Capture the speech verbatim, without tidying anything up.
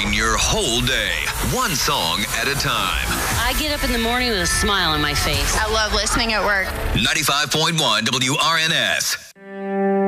brighten your whole day, one song at a time. I get up in the morning with a smile on my face. I love listening at work. ninety-five point one W R N S.